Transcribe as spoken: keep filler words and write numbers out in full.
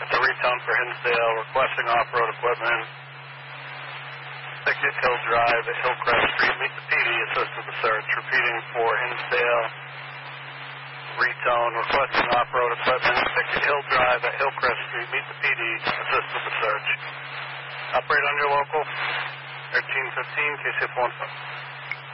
It's a retone for Hinsdale, requesting off-road equipment. Pickett Hill Drive at Hillcrest Street. Meet the P D, assist with the search. Repeating for Hinsdale, retone, requesting off-road equipment. Pickett Hill Drive at Hillcrest Street. Meet the P D, assist with the search. Operate on your local, thirteen fifteen, K C F one.